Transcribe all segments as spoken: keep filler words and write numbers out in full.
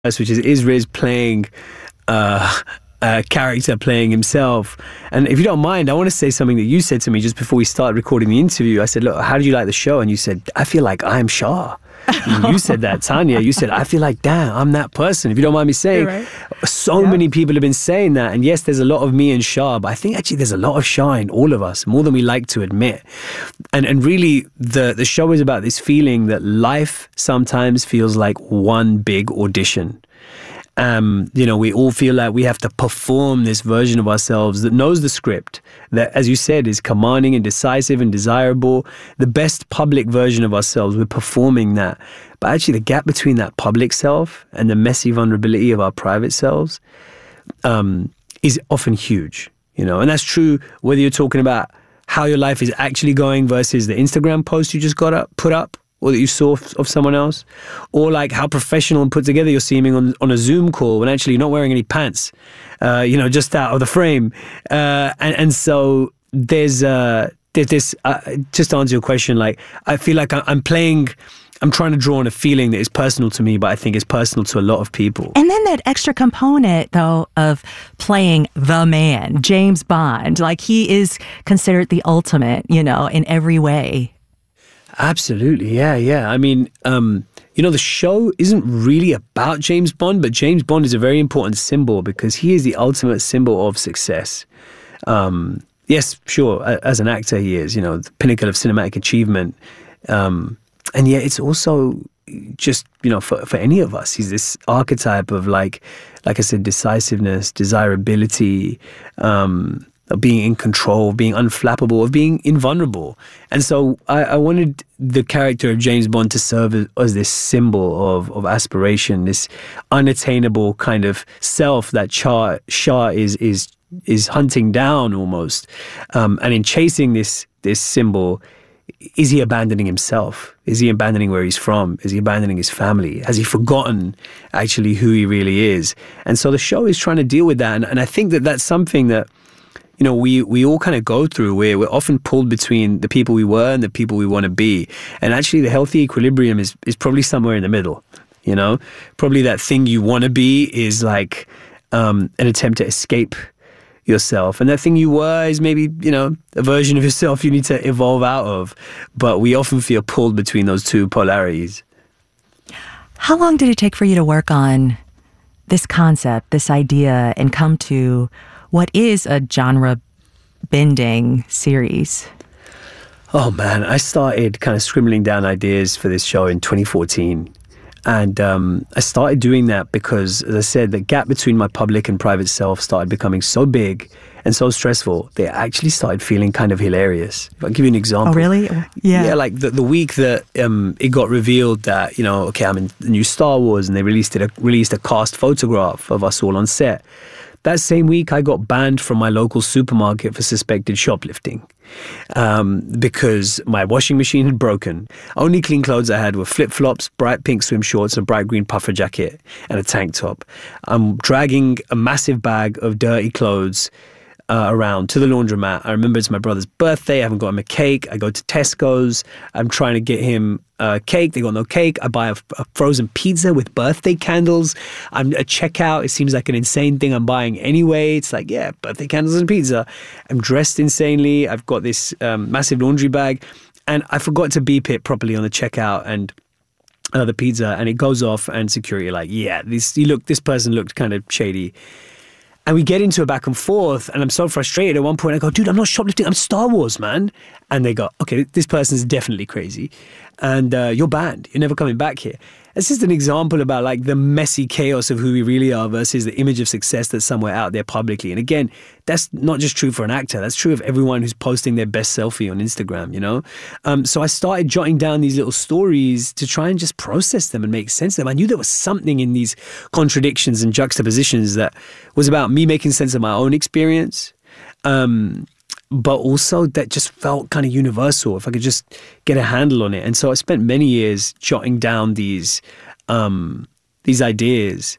which is Izriz playing uh, a character playing himself. And if you don't mind, I want to say something that you said to me just before we started recording the interview. I said, look, how did you like the show? And you said, I feel like I'm Shah. You said that, Tanya. You said, I feel like, damn, I'm that person. If you don't mind me saying, right. so Yep. many people have been saying that. And yes, there's a lot of me and Shah, but I think actually there's a lot of Shah in all of us, more than we like to admit. And and really, the, the show is about this feeling that life sometimes feels like one big audition. Um, you know, we all feel like we have to perform this version of ourselves that knows the script, that, as you said, is commanding and decisive and desirable, the best public version of ourselves. We're performing that. But actually, the gap between that public self and the messy vulnerability of our private selves um, is often huge, you know, and that's true whether you're talking about how your life is actually going versus the Instagram post you just got up, put up, or that you saw of, of someone else, or like how professional and put together you're seeming on, on a Zoom call when actually you're not wearing any pants, uh, you know, just out of the frame. Uh, and, and so there's, uh, there's this, uh, just to answer your question, like, I feel like I'm playing, I'm trying to draw on a feeling that is personal to me, but I think is personal to a lot of people. And then that extra component, though, of playing the man, James Bond, like he is considered the ultimate, you know, in every way. Absolutely, yeah, yeah. I mean, um, you know, the show isn't really about James Bond, but James Bond is a very important symbol because he is the ultimate symbol of success. Um, yes, sure, as an actor he is, you know, the pinnacle of cinematic achievement. Um, and yet it's also just, you know, for, for any of us, he's this archetype of like, like I said, decisiveness, desirability, um, of being in control, of being unflappable, of being invulnerable. And so I, I wanted the character of James Bond to serve as, as this symbol of, of aspiration, this unattainable kind of self that Shah, Shah is is is hunting down almost. Um, and in chasing this this symbol, is he abandoning himself? Is he abandoning where he's from? Is he abandoning his family? Has he forgotten actually who he really is? And so the show is trying to deal with that. And, and I think that that's something that, you know, we, we all kind of go through where we're often pulled between the people we were and the people we want to be. And actually the healthy equilibrium is, is probably somewhere in the middle, you know? Probably that thing you want to be is like um, an attempt to escape yourself. And that thing you were is maybe, you know, a version of yourself you need to evolve out of. But we often feel pulled between those two polarities. How long did it take for you to work on this concept, this idea, and come to what is a genre-bending series? Oh, man, I started kind of scribbling down ideas for this show in twenty fourteen. And um, I started doing that because, as I said, the gap between my public and private self started becoming so big and so stressful, they actually started feeling kind of hilarious. If I give you an example. Oh, really? Yeah. Yeah, like the, the week that um, it got revealed that, you know, okay, I'm in the new Star Wars and they released it, a, released a cast photograph of us all on set. That same week, I got banned from my local supermarket for suspected shoplifting um, because my washing machine had broken. Only clean clothes I had were flip-flops, bright pink swim shorts, a bright green puffer jacket, and a tank top. I'm dragging a massive bag of dirty clothes Uh, around to the laundromat. I remember it's my brother's birthday. I haven't got him a cake. I go to Tesco's. I'm trying to get him a cake. They got no cake. I buy a, a frozen pizza with birthday candles. I'm at checkout. It seems like an insane thing I'm buying anyway. It's like, yeah, birthday candles and pizza. I'm dressed insanely. I've got this um, massive laundry bag, and I forgot to beep it properly on the checkout and uh, the pizza, and it goes off. And security are like, yeah, this you look. This person looked kind of shady. And we get into a back and forth, and I'm so frustrated. At one point, I go, dude, I'm not shoplifting. I'm Star Wars, man. And they go, okay, this person's definitely crazy. And uh, you're banned. You're never coming back here. It's just an example about like the messy chaos of who we really are versus the image of success that's somewhere out there publicly. And again, that's not just true for an actor. That's true of everyone who's posting their best selfie on Instagram, you know? Um, so I started jotting down these little stories to try and just process them and make sense of them. I knew there was something in these contradictions and juxtapositions that was about me making sense of my own experience. Um, but also that just felt kind of universal, if I could just get a handle on it. And so I spent many years jotting down these um, these ideas.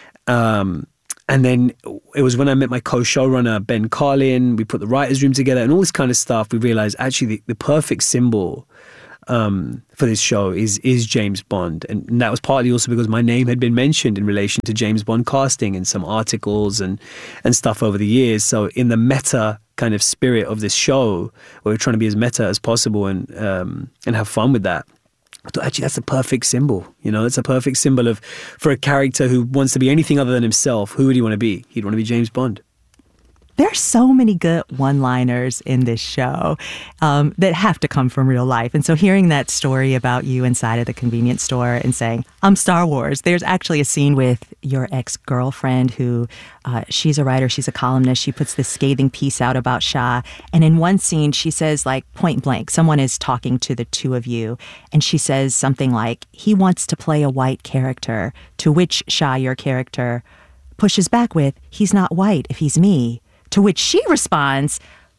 Um, and then it was when I met my co-showrunner, Ben Carlin, we put the writer's room together and all this kind of stuff. We realized actually the, the perfect symbol um, for this show is is James Bond. And, and that was partly also because my name had been mentioned in relation to James Bond casting in some articles and, and stuff over the years. So in the meta kind of spirit of this show, where we're trying to be as meta as possible and um, and have fun with that, I thought, actually, that's a perfect symbol. You know, it's a perfect symbol of, for a character who wants to be anything other than himself, who would he want to be? He'd want to be James Bond. There's so many good one-liners in this show um, that have to come from real life. And so hearing that story about you inside of the convenience store and saying, I'm Star Wars, there's actually a scene with your ex-girlfriend who, uh, she's a writer, she's a columnist, she puts this scathing piece out about Shah. And in one scene, she says, like, point blank, someone is talking to the two of you, and she says something like, he wants to play a white character, to which Shah, your character, pushes back with, he's not white if he's me. To which she responds,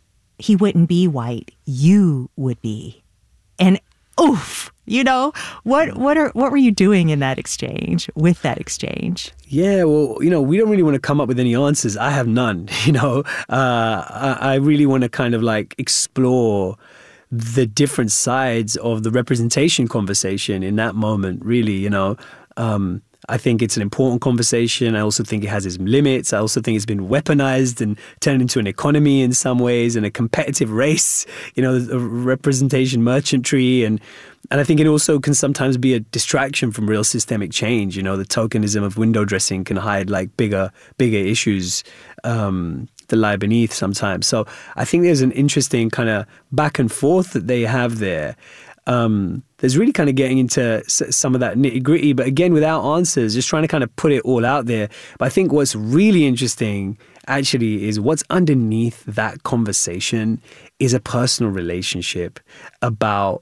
he wouldn't be white, you would be. And oof, you know, what what are what were you doing in that exchange, with that exchange? Yeah, well, you know, we don't really want to come up with any answers. I have none, you know. Uh, I, I really want to kind of like explore the different sides of the representation conversation in that moment, really, you know. Um, I think it's an important conversation. I also think it has its limits. I also think it's been weaponized and turned into an economy in some ways and a competitive race, you know, a representation merchantry. And, and I think it also can sometimes be a distraction from real systemic change. You know, the tokenism of window dressing can hide like bigger, bigger issues um, that lie beneath sometimes. So I think there's an interesting kind of back and forth that they have there. Um, there's really kind of getting into s- some of that nitty gritty, but again, without answers, just trying to kind of put it all out there. But I think what's really interesting actually is what's underneath that conversation is a personal relationship about,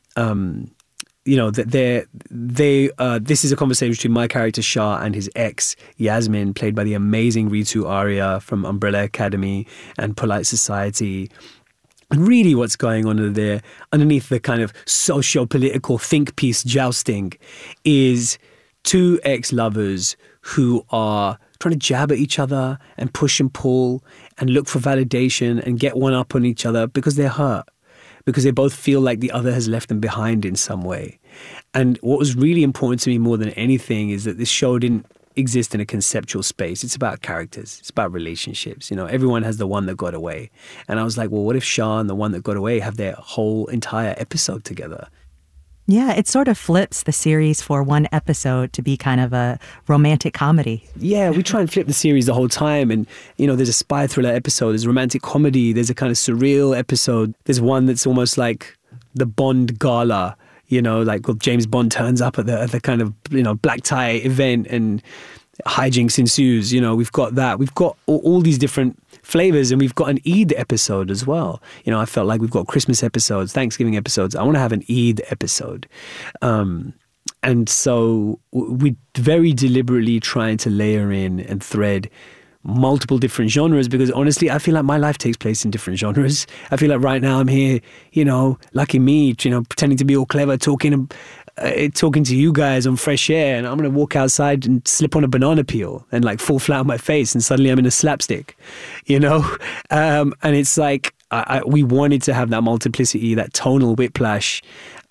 um, you know, that they're, they, uh, this is a conversation between my character Shah and his ex, Yasmin, played by the amazing Ritu Arya from Umbrella Academy and Polite Society. And really what's going on under there, underneath the kind of socio-political think piece jousting, is two ex-lovers who are trying to jab at each other and push and pull and look for validation and get one up on each other because they're hurt, because they both feel like the other has left them behind in some way. And what was really important to me more than anything is that this show didn't exist in a conceptual space. It's about characters. It's about relationships. You know, everyone has the one that got away. And I was like, well, what if Shah and the one that got away have their whole entire episode together? Yeah, it sort of flips the series for one episode to be kind of a romantic comedy. Yeah, we try and flip the series the whole time. And, you know, there's a spy thriller episode, there's a romantic comedy, there's a kind of surreal episode. There's one that's almost like the Bond gala. You know, like well, James Bond turns up at the, at the kind of, you know, black tie event and hijinks ensues. You know, we've got that. We've got all, all these different flavors, and we've got an Eid episode as well. You know, I felt like we've got Christmas episodes, Thanksgiving episodes. I want to have an Eid episode. Um, and so we're very deliberately trying to layer in and thread multiple different genres, because honestly I feel like my life takes place in different genres. I feel like right now I'm here, you know, lucky me, you know, pretending to be all clever, talking uh, talking to you guys on fresh air, and I'm gonna walk outside and slip on a banana peel and like fall flat on my face, and suddenly I'm in a slapstick, you know. Um, and it's like I, I, we wanted to have that multiplicity, that tonal whiplash,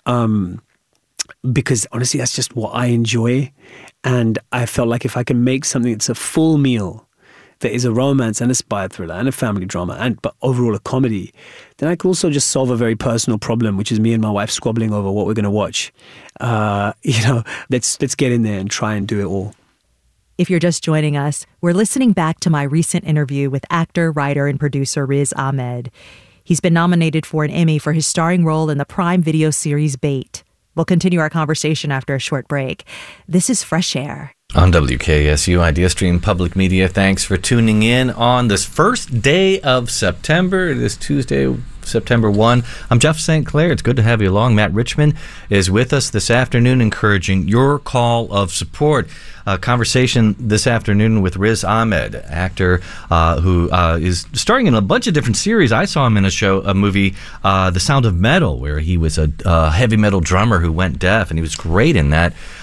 um, because honestly that's just what I enjoy. And I felt like if I can make something that's a full meal, that is a romance and a spy thriller and a family drama, and but overall a comedy, then I could also just solve a very personal problem, which is me and my wife squabbling over what we're going to watch. Uh, you know, let's let's get in there and try and do it all. If you're just joining us, we're listening back to my recent interview with actor, writer, and producer Riz Ahmed. He's been nominated for an Emmy for his starring role in the Prime Video series Bait. We'll continue our conversation after a short break. This is Fresh Air. On W K S U IdeaStream Public Media, thanks for tuning in on this first day of September, this Tuesday, September first. I'm Jeff Saint Clair. It's good to have you along. Matt Richman is with us this afternoon, encouraging your call of support. A conversation this afternoon with Riz Ahmed, actor uh, who uh, is starring in a bunch of different series. I saw him in a show, a movie, uh, The Sound of Metal, where he was a uh, heavy metal drummer who went deaf, and he was great in that.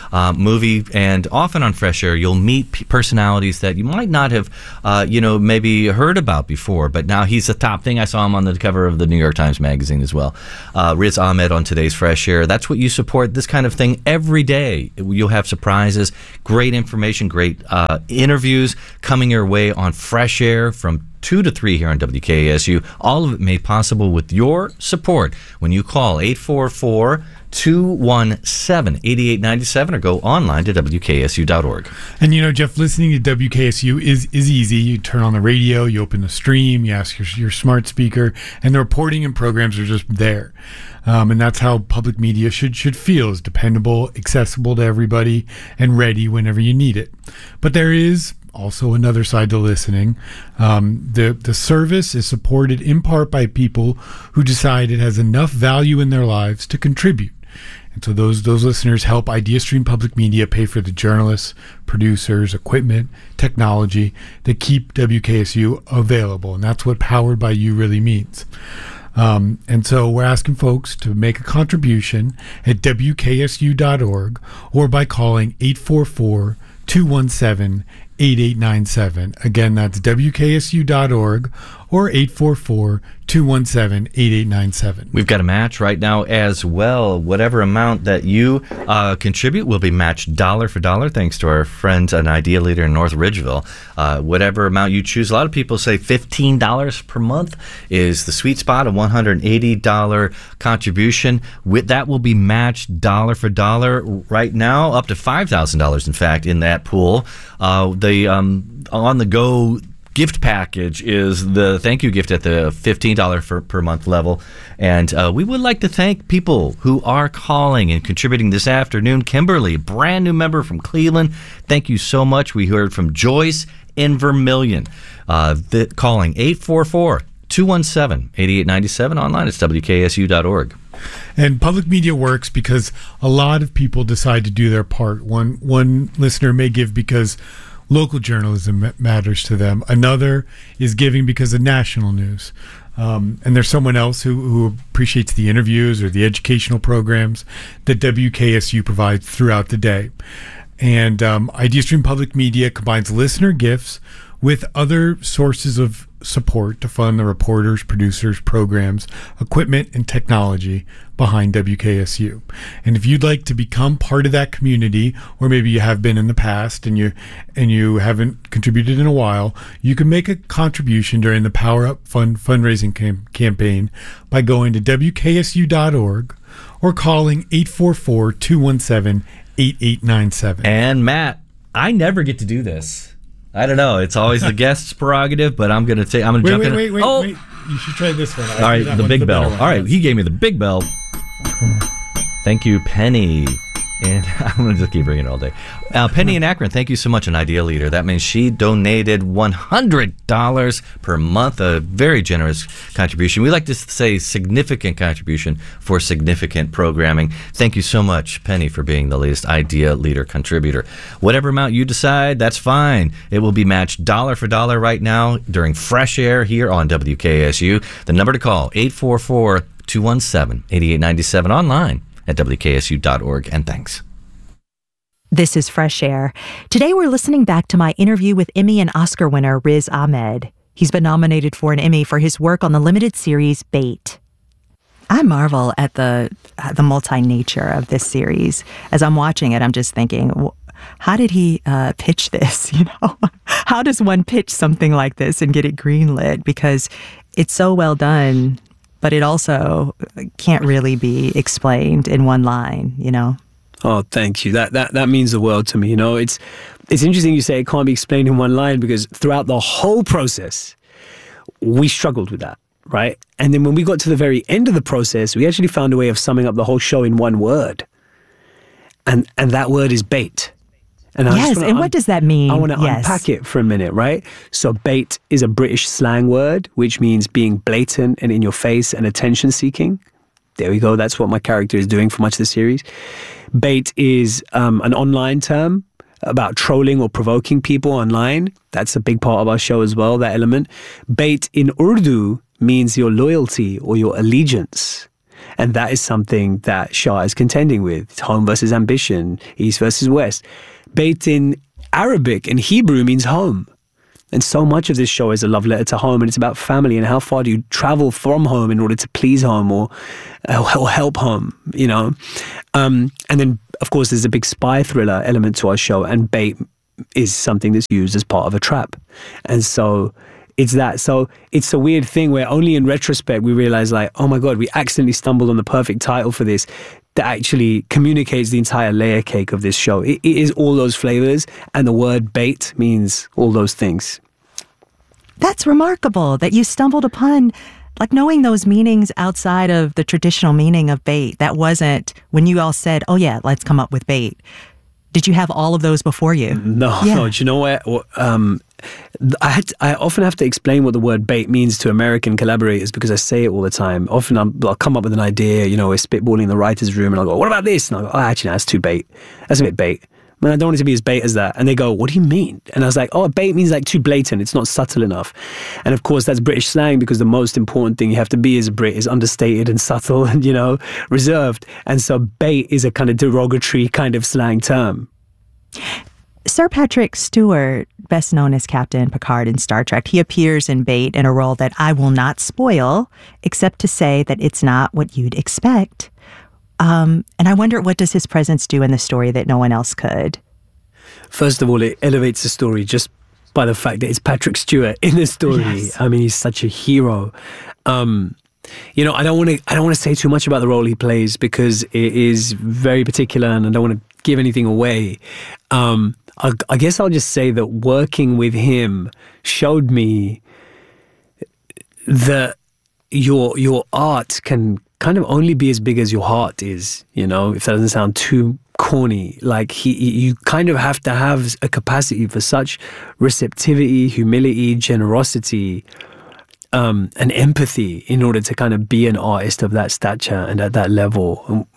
uh, movie. And often on Fresh Air, you'll meet p- personalities that you might not have, uh, you know, maybe heard about before. But now he's the top thing. I saw him on the cover of the New York Times Magazine as well. Uh, Riz Ahmed on today's Fresh Air. That's what you support, this kind of thing every day. You'll have surprises, great information, great uh, interviews coming your way on Fresh Air from two to three here on W K S U. All of it made possible with your support when you call eight four four, two one seven, eight eight nine seven or go online to W K S U dot org. And you know, Jeff, listening to W K S U is, is easy. You turn on the radio, you open the stream, you ask your, your smart speaker, and the reporting and programs are just there. Um, and that's how public media should should feel, is dependable, accessible to everybody, and ready whenever you need it. But there is also another side to listening. Um, the, the service is supported in part by people who decide it has enough value in their lives to contribute. And so those those listeners help IdeaStream Public Media pay for the journalists, producers, equipment, technology that keep W K S U available. And that's what Powered by You really means. Um, and so we're asking folks to make a contribution at W K S U dot org or by calling eight four four, two one seven, eight eight nine seven. Again, that's W K S U dot org or eight four four, two one seven, eight eight nine seven. We've got a match right now as well. Whatever amount that you uh, contribute will be matched dollar for dollar, thanks to our friends an Idea Leader in North Ridgeville. Uh, whatever amount you choose. A lot of people say fifteen dollars per month is the sweet spot, a one hundred eighty dollars contribution. With that will be matched dollar for dollar right now, up to five thousand dollars, in fact, in that pool. Uh, the um, on-the-go gift package is the thank you gift at the fifteen dollars for, per month level. And uh, we would like to thank people who are calling and contributing this afternoon. Kimberly, brand new member from Cleveland. Thank you so much. We heard from Joyce in Vermilion. Uh, the, calling eight four four, two one seven, eight eight nine seven. Online, it's W K S U dot org. And public media works because a lot of people decide to do their part. One one listener may give because local journalism matters to them. Another is giving because of national news. Um, and there's someone else who, who appreciates the interviews or the educational programs that W K S U provides throughout the day. And um, IdeaStream Public Media combines listener gifts with other sources of support to fund the reporters, producers, programs, equipment, and technology behind W K S U. And if you'd like to become part of that community, or maybe you have been in the past and you and you haven't contributed in a while, you can make a contribution during the Power Up Fund fundraising cam- campaign by going to W K S U dot org or calling eight four four, two one seven, eight eight nine seven. And Matt, I never get to do this. I don't know. It's always the guest's prerogative, but I'm going to take. I'm going to jump wait, in. Wait, wait, oh. wait. You should try this one. All right, the big the bell. All right, he gave me the big bell. Thank you, Penny. And I'm going to just keep bringing it all day. Uh, Penny in Akron, thank you so much, an Idea Leader. That means she donated one hundred dollars per month, a very generous contribution. We like to say significant contribution for significant programming. Thank you so much, Penny, for being the latest Idea Leader contributor. Whatever amount you decide, that's fine. It will be matched dollar for dollar right now during Fresh Air here on W K S U. The number to call, eight four four, two one seven, eight eight nine seven, online at W K S U dot org, and thanks. This is Fresh Air. Today we're listening back to my interview with Emmy and Oscar winner Riz Ahmed. He's been nominated for an Emmy for his work on the limited series Bait. I marvel at the uh, the multi-nature of this series. As I'm watching it, I'm just thinking, how did he uh, pitch this? You know, how does one pitch something like this and get it greenlit? Because it's so well done, but it also can't really be explained in one line, you know? Oh, thank you. That that that means the world to me. You know, it's it's interesting you say it can't be explained in one line, because throughout the whole process, we struggled with that, right? And then when we got to the very end of the process, we actually found a way of summing up the whole show in one word. And and that word is bait. And I yes, and un- what does that mean? I want to yes. unpack it for a minute, right? So bait is a British slang word, which means being blatant and in your face and attention-seeking. There we go. That's what my character is doing for much of the series. Bait is um, an online term about trolling or provoking people online. That's a big part of our show as well, that element. Bait in Urdu means your loyalty or your allegiance. And that is something that Shah is contending with. It's home versus ambition, East versus West. Bait in Arabic and Hebrew means home. And so much of this show is a love letter to home, and it's about family and how far do you travel from home in order to please home or, or help home, you know. Um, and then, of course, there's a big spy thriller element to our show, and bait is something that's used as part of a trap. And so it's that. So it's a weird thing where only in retrospect we realize, like, oh my God, we accidentally stumbled on the perfect title for this that actually communicates the entire layer cake of this show. It, it is all those flavors, and the word bait means all those things. That's remarkable that you stumbled upon, like, knowing those meanings outside of the traditional meaning of bait. That wasn't when you all said, oh yeah, let's come up with bait. Did you have all of those before you? No, yeah. no. Do you know what? Um, I had to, I often have to explain what the word bait means to American collaborators because I say it all the time. Often I'm, I'll come up with an idea, you know, we're spitballing in the writer's room, and I'll go, what about this? And I'll go, oh, actually, no, that's too bait. That's a bit bait. Man, I don't want it to be as bait as that. And they go, what do you mean? And I was like, oh, bait means like too blatant. It's not subtle enough. And of course, that's British slang, because the most important thing you have to be as a Brit is understated and subtle and, you know, reserved. And so bait is a kind of derogatory kind of slang term. Sir Patrick Stewart, best known as Captain Picard in Star Trek, he appears in Bait in a role that I will not spoil, except to say that it's not what you'd expect. Um, and I wonder, what does his presence do in the story that no one else could? First of all, it elevates the story just by the fact that it's Patrick Stewart in the story. Yes. I mean, he's such a hero. Um, you know, I don't want to. I don't want to say too much about the role he plays because it is very particular, and I don't want to give anything away. Um, I, I guess I'll just say that working with him showed me that your your art can kind of only be as big as your heart is, you know, if that doesn't sound too corny. Like, he, you kind of have to have a capacity for such receptivity, humility, generosity, um, and empathy in order to kind of be an artist of that stature and at that level.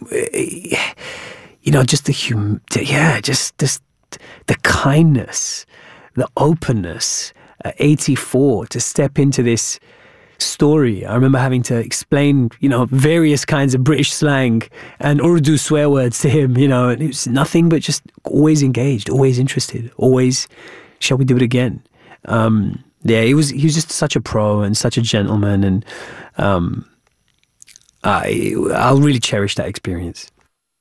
You know, just the hum, yeah, just, just the kindness, the openness. At eighty-four, to step into this story. I remember having to explain, you know, various kinds of British slang and Urdu swear words to him, you know, and it was nothing but just always engaged, always interested, always, shall we do it again? Um, yeah, he was, he was just such a pro and such a gentleman, and um, I, I'll really cherish that experience.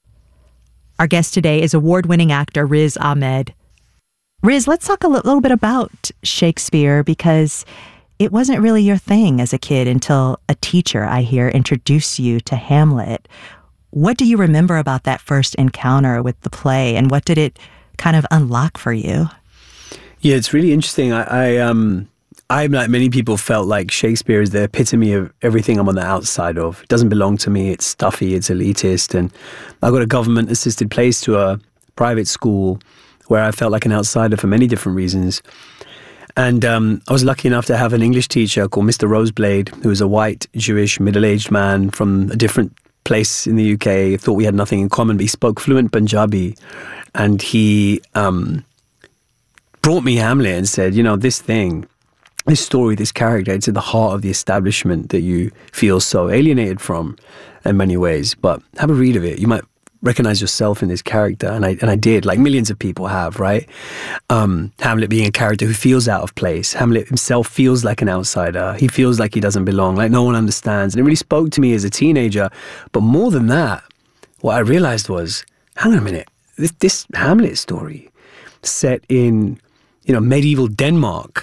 Our guest today is award-winning actor Riz Ahmed. Riz, let's talk a little bit about Shakespeare, because it wasn't really your thing as a kid until a teacher, I hear, introduced you to Hamlet. What do you remember about that first encounter with the play, and what did it kind of unlock for you? Yeah, it's really interesting. I, I, um, I, like many people, felt like Shakespeare is the epitome of everything I'm on the outside of. It doesn't belong to me. It's stuffy. It's elitist. And I got a government-assisted place to a private school where I felt like an outsider for many different reasons. And um, I was lucky enough to have an English teacher called Mister Roseblade, who was a white, Jewish, middle-aged man from a different place in the U K. Thought we had nothing in common, but he spoke fluent Punjabi. And he um, brought me Hamlet and said, you know, this thing, this story, this character, it's at the heart of the establishment that you feel so alienated from in many ways. But have a read of it. You might recognize yourself in this character. And I and I did, like millions of people have, right? Um, Hamlet being a character who feels out of place. Hamlet himself feels like an outsider. He feels like he doesn't belong, like no one understands. And it really spoke to me as a teenager. But more than that, what I realized was, hang on a minute, this, this Hamlet story set in, you know, medieval Denmark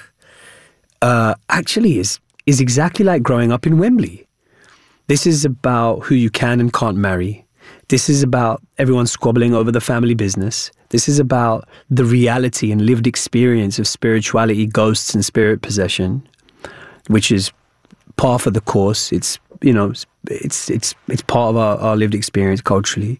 uh, actually is is exactly like growing up in Wembley. This is about who you can and can't marry. This is about everyone squabbling over the family business. This is about the reality and lived experience of spirituality, ghosts, and spirit possession, which is par for the course. It's, you know, it's it's it's part of our, our lived experience culturally.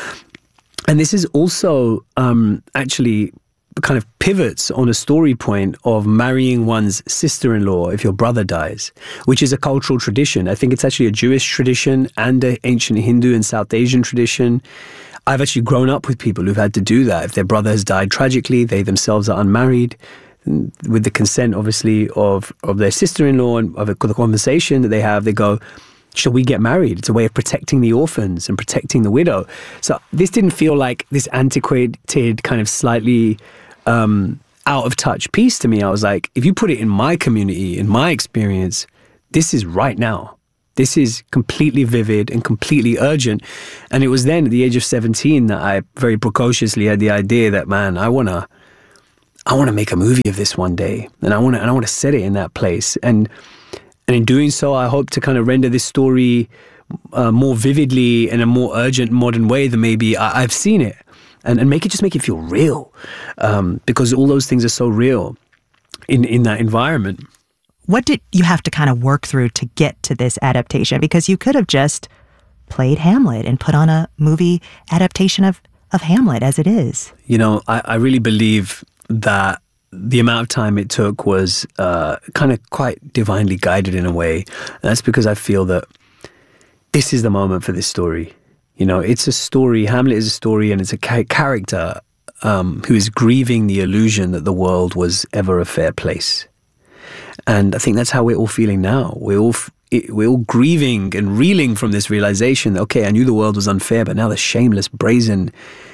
And this is also um, actually kind of pivots on a story point of marrying one's sister-in-law if your brother dies, which is a cultural tradition. I think it's actually a Jewish tradition and an ancient Hindu and South Asian tradition. I've actually grown up with people who've had to do that. If their brother has died tragically, they themselves are unmarried, with the consent, obviously, of, of their sister-in-law and of a, the conversation that they have, they go, shall we get married? It's a way of protecting the orphans and protecting the widow. So this didn't feel like this antiquated, kind of slightly um, out of touch piece to me. I was like, if you put it in my community, in my experience, this is right now. This is completely vivid and completely urgent. And it was then at the age of seventeen that I very precociously had the idea that, man, I want to I want to make a movie of this one day. And I want to and I want to set it in that place. And and in doing so, I hope to kind of render this story uh, more vividly in a more urgent modern way than maybe I, I've seen it. And, and make it just make it feel real. Um, because all those things are so real in, in that environment. What did you have to kind of work through to get to this adaptation? Because you could have just played Hamlet and put on a movie adaptation of, of Hamlet as it is. You know, I, I really believe that the amount of time it took was uh, kind of quite divinely guided in a way. And that's because I feel that this is the moment for this story. You know, it's a story, Hamlet is a story, and it's a ca- character um, who is grieving the illusion that the world was ever a fair place. And I think that's how we're all feeling now. We're all f- we're all grieving and reeling from this realization that, okay, I knew the world was unfair, but now the shameless, brazen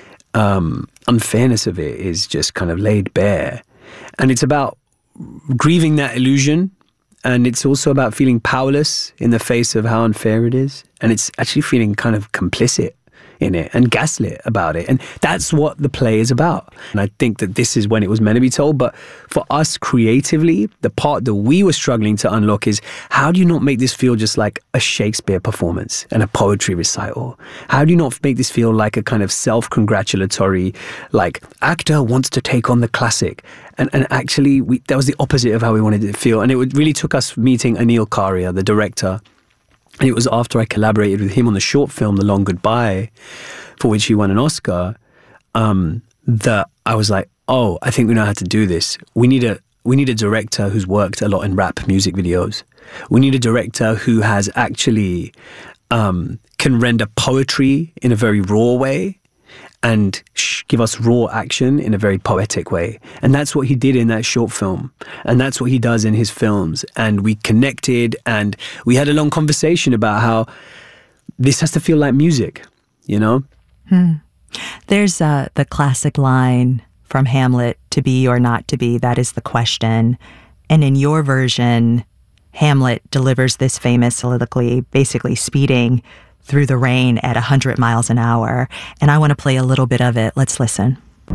um, unfairness of it is just kind of laid bare. And it's about grieving that illusion. And it's also about feeling powerless in the face of how unfair it is. And it's actually feeling kind of complicit in it and gaslit about it. And that's what the play is about. And I think that this is when it was meant to be told. But for us creatively, the part that we were struggling to unlock is, how do you not make this feel just like a Shakespeare performance and a poetry recital? How do you not make this feel like a kind of self-congratulatory, like, actor wants to take on the classic? And and actually, we, that was the opposite of how we wanted it to feel. And it would, really took us meeting Anil Karia, the director. And it was after I collaborated with him on the short film, The Long Goodbye, for which he won an Oscar, um, that I was like, oh, I think we know how to do this. We need a we need a director who's worked a lot in rap music videos. We need a director who has actually um, can render poetry in a very raw way and sh- give us raw action in a very poetic way. And that's what he did in that short film. And that's what he does in his films. And we connected, and we had a long conversation about how this has to feel like music, you know? Hmm. There's uh, the classic line from Hamlet, to be or not to be, that is the question. And in your version, Hamlet delivers this famous soliloquy, basically speeding through the rain at one hundred miles an hour. And I want to play a little bit of it. Let's listen.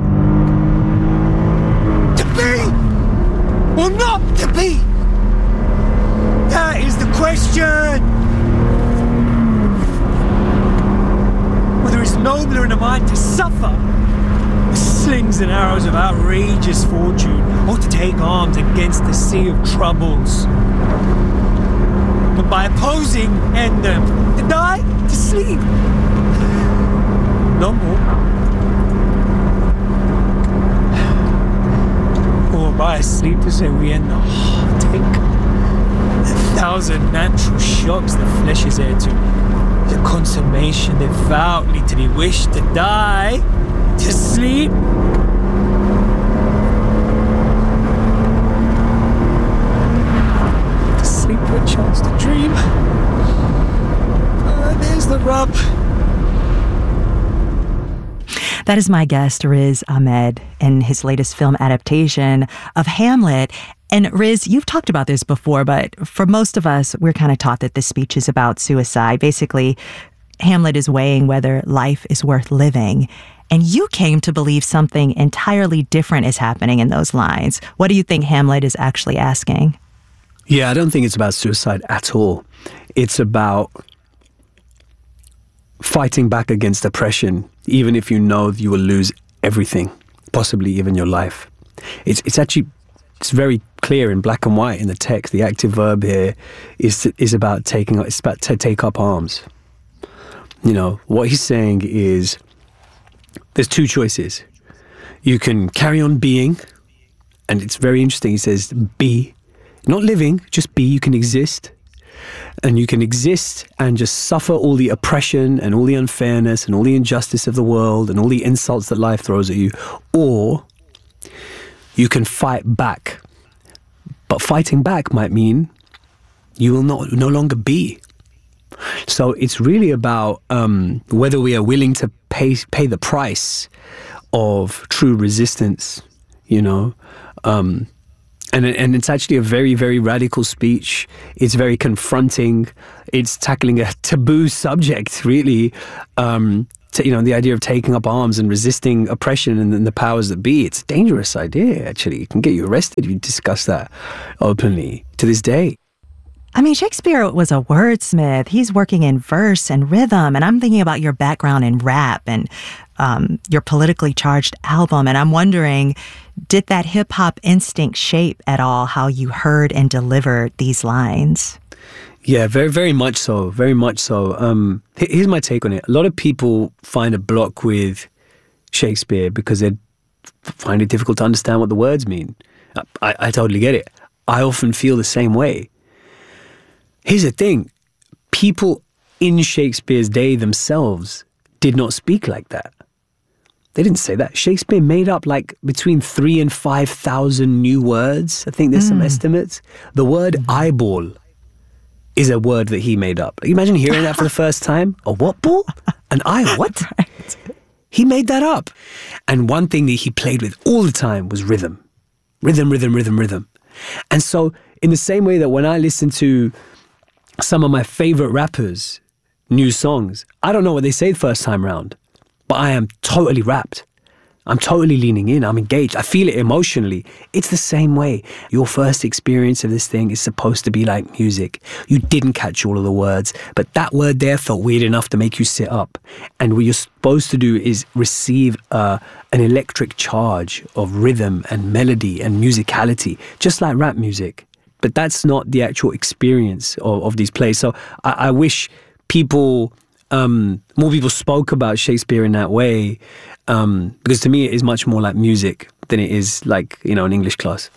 To be or not to be? That is the question. Whether it's nobler in a mind to suffer the slings and arrows of outrageous fortune, or to take arms against the sea of troubles, but by opposing end them, to die, to sleep. No more. Or by sleep to say we end the heartache, the thousand natural shocks the flesh is heir to, the consummation devoutly to be wished, to die, to sleep. Sleep with a chance to dream. Uh, there's the rub. That is my guest, Riz Ahmed, in his latest film adaptation of Hamlet. And Riz, you've talked about this before, but for most of us, we're kind of taught that this speech is about suicide. Basically, Hamlet is weighing whether life is worth living. And you came to believe something entirely different is happening in those lines. What do you think Hamlet is actually asking? Yeah, I don't think it's about suicide at all. It's about fighting back against oppression, even if you know you will lose everything, possibly even your life. It's it's actually it's very clear in black and white in the text. The active verb here is to, is about taking it's about to take up arms. You know, what he's saying is there's two choices. You can carry on being, and it's very interesting. He says be. Not living, just be. You can exist. And you can exist and just suffer all the oppression and all the unfairness and all the injustice of the world and all the insults that life throws at you. Or you can fight back. But fighting back might mean you will not no longer be. So it's really about um, whether we are willing to pay pay the price of true resistance, you know. Um, and and it's actually a very, very radical speech. It's very confronting. It's tackling a taboo subject, really. Um, to, you know, the idea of taking up arms and resisting oppression and, and the powers that be. It's a dangerous idea, actually. It can get you arrested if you discuss that openly to this day. I mean, Shakespeare was a wordsmith. He's working in verse and rhythm. And I'm thinking about your background in rap and um, your politically charged album. And I'm wondering, did that hip hop instinct shape at all how you heard and delivered these lines? Yeah, very, very much so. Very much so. Um, here's my take on it. A lot of people find a block with Shakespeare because they find it difficult to understand what the words mean. I, I totally get it. I often feel the same way. Here's the thing. People in Shakespeare's day themselves did not speak like that. They didn't say that. Shakespeare made up like between three and five thousand new words. I think there's mm. some estimates. The word eyeball is a word that he made up. Imagine hearing that for the first time. A what ball? An eye what? Right. He made that up. And one thing that he played with all the time was rhythm. Rhythm, rhythm, rhythm, rhythm. And so in the same way that when I listen to some of my favorite rappers' new songs, I don't know what they say the first time round, but I am totally rapt. I'm totally leaning in. I'm engaged. I feel it emotionally. It's the same way. Your first experience of this thing is supposed to be like music. You didn't catch all of the words, but that word there felt weird enough to make you sit up. And what you're supposed to do is receive uh, an electric charge of rhythm and melody and musicality, just like rap music. But that's not the actual experience of, of these plays. So I, I wish people... Um, more people spoke about Shakespeare in that way, um, because to me it is much more like music than it is like, you know, an English class.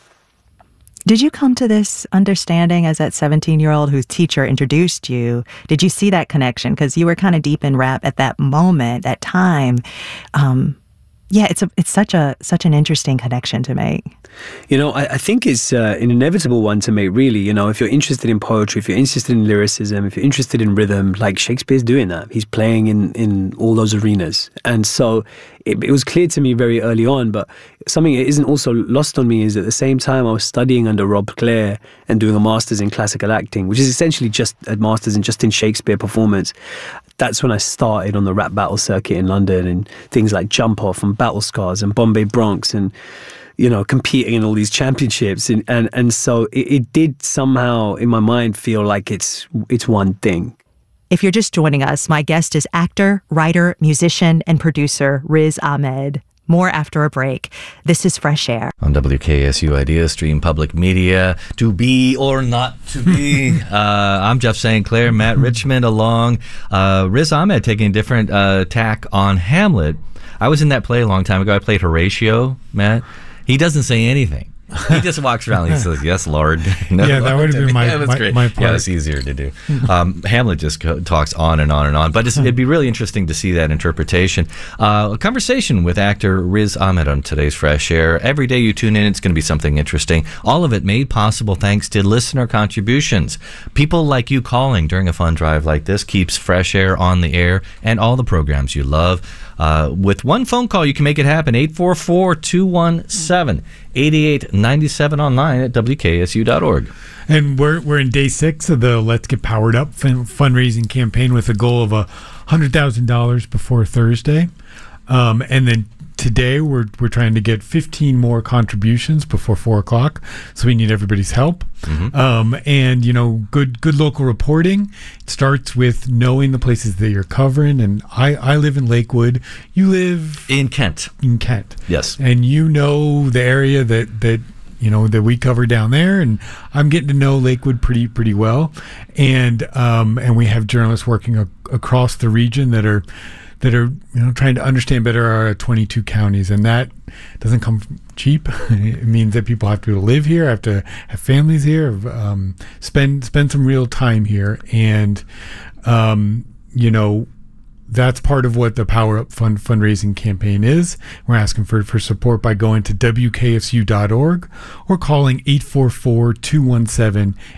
Did you come to this understanding as that seventeen-year-old whose teacher introduced you? Did you see that connection? Because you were kind of deep in rap at that moment, that time. Um, yeah, it's a it's such a such an interesting connection to make. You know, I, I think it's uh, an inevitable one to make, really. You know, if you're interested in poetry, if you're interested in lyricism, if you're interested in rhythm, like Shakespeare's doing that. He's playing in, in all those arenas. And so it, it was clear to me very early on, but something that isn't also lost on me is at the same time I was studying under Rob Clare and doing a master's in classical acting, which is essentially just a master's in just in Shakespeare performance. That's when I started on the rap battle circuit in London and things like Jump Off and Battle Scars and Bombay Bronx and, you know, competing in all these championships. And, and, and so it, it did somehow in my mind feel like it's it's one thing. If you're just joining us, my guest is actor, writer, musician, and producer Riz Ahmed. More after a break. This is Fresh Air. On W K S U Idea Stream Public Media, to be or not to be. uh, I'm Jeff Saint Clair, Matt Richmond along. Uh, Riz Ahmed taking a different uh, tack on Hamlet. I was in that play a long time ago. I played Horatio, Matt. He doesn't say anything. He just walks around and he says, "Yes, Lord." No, yeah, that would have been my, yeah, that's my, great. my part. Yeah, it's easier to do. Um, Hamlet just co- talks on and on and on. But it's, it'd be really interesting to see that interpretation. Uh, a conversation with actor Riz Ahmed on today's Fresh Air. Every day you tune in, it's going to be something interesting. All of it made possible thanks to listener contributions. People like you calling during a fun drive like this keeps Fresh Air on the air and all the programs you love. Uh, with one phone call, you can make it happen. eight four four, two one seven, eight eight nine seven online at W K S U dot org. And we're we're in day six of the Let's Get Powered Up fun- fundraising campaign with a goal of a hundred thousand dollars before Thursday, um, and then today we're we're trying to get fifteen more contributions before four o'clock. So we need everybody's help. Mm-hmm. Um, and you know, good good local reporting. It starts with knowing the places that you're covering. And I I live in Lakewood. You live in Kent. In Kent, yes. And you know the area that that. you know, that we cover down there, and I'm getting to know Lakewood pretty pretty well, and um, and we have journalists working a- across the region that are that are you know trying to understand better our twenty-two counties, and that doesn't come cheap. It means that people have to live here, have to have families here, um, spend spend some real time here, and um, you know. That's part of what the Power Up Fund fundraising campaign is. We're asking for, for support by going to W K S U dot org or calling eight four four, two one seven,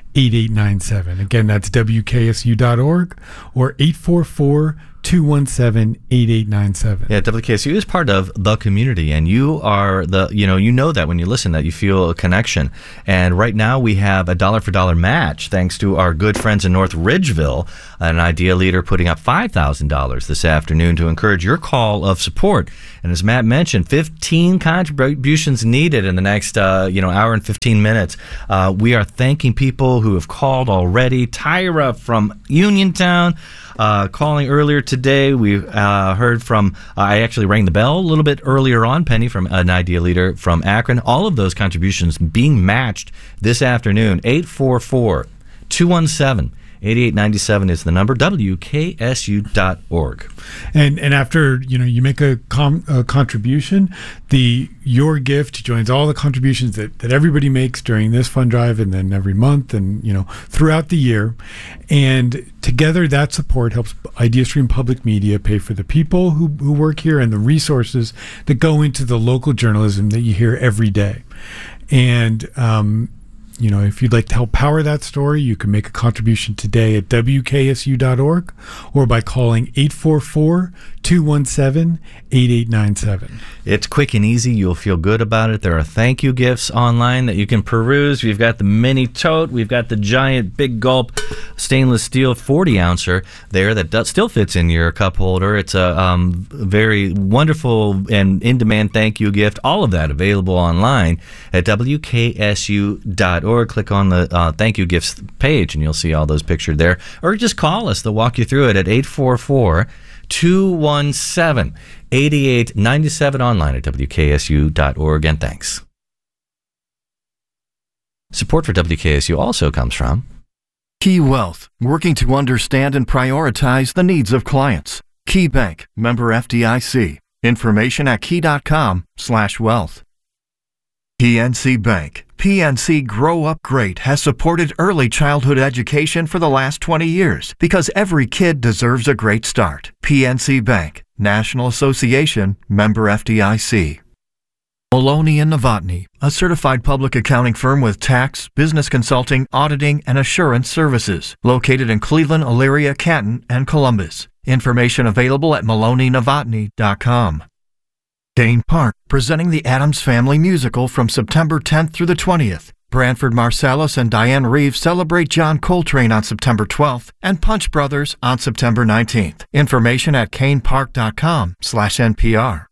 eight eight nine seven. Again, that's W K S U dot org or eight four four, two one seven, eight eight nine seven. Yeah, W K S U is part of the community, and you are the, you know, you know that when you listen, that you feel a connection. And right now we have a dollar for dollar match thanks to our good friends in North Ridgeville, an Idea Leader putting up five thousand dollars this afternoon to encourage your call of support. And as Matt mentioned, fifteen contributions needed in the next, uh, you know, hour and fifteen minutes. Uh, we are thanking people who have called already. Tyra from Uniontown, uh, calling earlier today. We uh, heard from, uh, I actually rang the bell a little bit earlier on, Penny from an Idea Leader from Akron. All of those contributions being matched this afternoon. eight four four, two one seven, eight eight nine seven is the number, W K S U dot org. And and after, you know, you make a, com, a contribution, the your gift joins all the contributions that, that everybody makes during this fund drive and then every month and, you know, throughout the year. And together that support helps IdeaStream Public Media pay for the people who, who work here and the resources that go into the local journalism that you hear every day. And um you know, if you'd like to help power that story, you can make a contribution today at W K S U dot org or by calling eight four four, two one seven, eight eight nine seven. It's quick and easy. You'll feel good about it. There are thank you gifts online that you can peruse. We've got the mini tote. We've got the giant big gulp stainless steel forty ouncer there that does, still fits in your cup holder. It's a um, very wonderful and in-demand thank you gift. All of that available online at W K S U dot org. Or click on the uh, thank you gifts page and you'll see all those pictured there. Or just call us. They'll walk you through it at eight four four, two one seven, eight eight nine seven online at W K S U dot org. And thanks. Support for W K S U also comes from Key Wealth, working to understand and prioritize the needs of clients. Key Bank, member F D I C. Information at key dot com slash wealth. P N C Bank. P N C Grow Up Great has supported early childhood education for the last twenty years because every kid deserves a great start. P N C Bank, National Association, member F D I C. Maloney and Novotny, a certified public accounting firm with tax, business consulting, auditing, and assurance services, located in Cleveland, Elyria, Canton, and Columbus. Information available at maloney novotny dot com. Kane Park, presenting the Addams Family musical from September tenth through the twentieth. Branford Marsalis and Diane Reeves celebrate John Coltrane on September twelfth and Punch Brothers on September nineteenth. Information at kane park dot com slash N P R.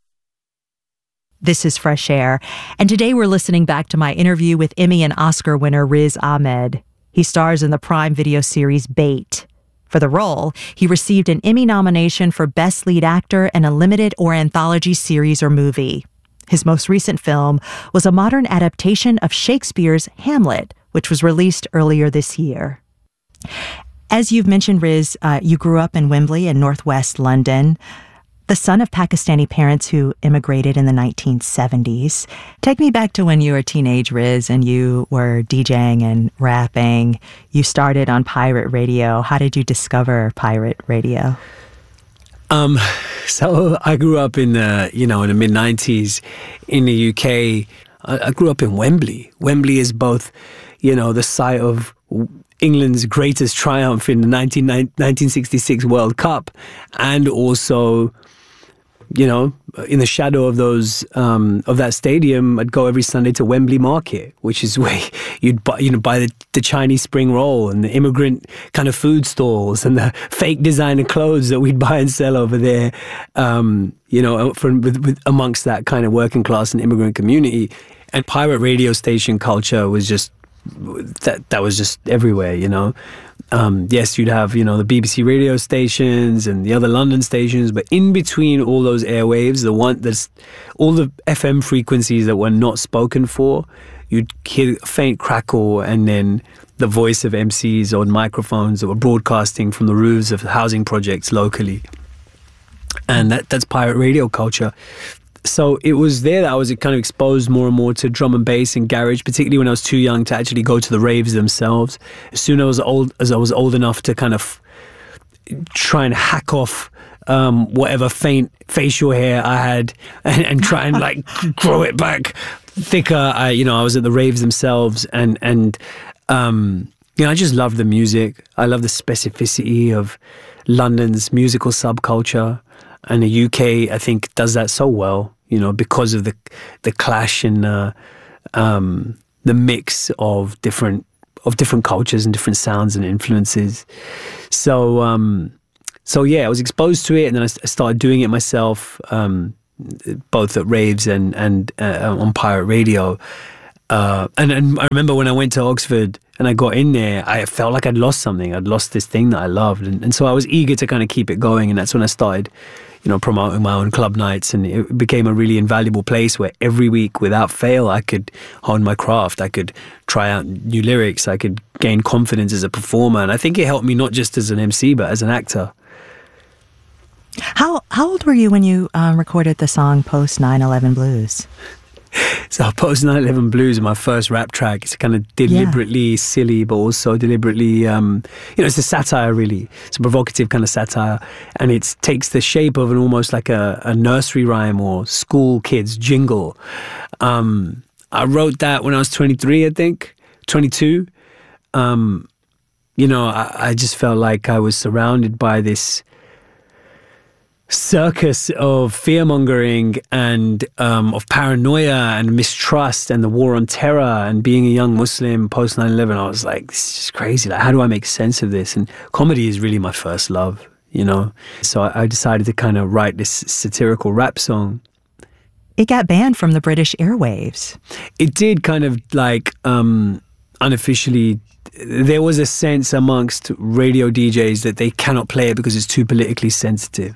This is Fresh Air, and today we're listening back to my interview with Emmy and Oscar winner Riz Ahmed. He stars in the Prime Video series Bait. For the role, he received an Emmy nomination for Best Lead Actor in a Limited or Anthology Series or Movie. His most recent film was a modern adaptation of Shakespeare's Hamlet, which was released earlier this year. As you've mentioned, Riz, uh, you grew up in Wembley in northwest London, the son of Pakistani parents who immigrated in the nineteen seventies. Take me back to when you were a teenage, Riz, and you were DJing and rapping. You started on pirate radio. How did you discover pirate radio? Um, so I grew up in the, you know, in the mid nineties in the U K. I, I grew up in Wembley. Wembley is both, you know, the site of England's greatest triumph in the nineteen sixty-six World Cup, and also, you know, in the shadow of those um, of that stadium, I'd go every Sunday to Wembley Market, which is where you'd buy, you know, buy the, the Chinese spring roll and the immigrant kind of food stalls and the fake designer clothes that we'd buy and sell over there. Um, you know, from with, with, amongst that kind of working class and immigrant community, and pirate radio station culture was just that that was just everywhere. You know. Um, yes, you'd have, you know, the B B C radio stations and the other London stations, but in between all those airwaves, the one that's all the F M frequencies that were not spoken for, you'd hear a faint crackle and then the voice of M Cs on microphones that were broadcasting from the roofs of housing projects locally. And that that's pirate radio culture. So it was there that I was kind of exposed more and more to drum and bass and garage, particularly when I was too young to actually go to the raves themselves. As soon as I was old, as I was old enough to kind of try and hack off um, whatever faint facial hair I had and, and try and like grow it back thicker, I, you know, I was at the raves themselves, and and um, you know, I just love the music. I love the specificity of London's musical subculture, and the U K, I think, does that so well. You know, because of the the clash and uh, um, the mix of different of different cultures and different sounds and influences. So, um, so yeah, I was exposed to it, and then I, I started doing it myself, um, both at raves and and uh, on pirate radio. Uh, and, and I remember when I went to Oxford and I got in there, I felt like I'd lost something. I'd lost this thing that I loved, and, and so I was eager to kind of keep it going. And that's when I started, you know, promoting my own club nights, and it became a really invaluable place where every week, without fail, I could hone my craft. I could try out new lyrics. I could gain confidence as a performer, and I think it helped me not just as an M C but as an actor. How how old were you when you um, recorded the song Post nine eleven Blues? So Post nine eleven Blues is my first rap track. It's kind of deliberately yeah. silly, but also deliberately, um, you know, it's a satire really. It's a provocative kind of satire. And it takes the shape of an almost like a, a nursery rhyme or school kids jingle. Um, I wrote that when I was twenty-three, I think, twenty-two. Um, you know, I, I just felt like I was surrounded by this circus of fear-mongering and um, of paranoia and mistrust and the war on terror. And being a young Muslim post nine eleven, I was like, this is just crazy. Like, how do I make sense of this? And comedy is really my first love, you know? So I, I decided to kind of write this satirical rap song. It got banned from the British airwaves. It did kind of like um, unofficially. There was a sense amongst radio D Js that they cannot play it because it's too politically sensitive.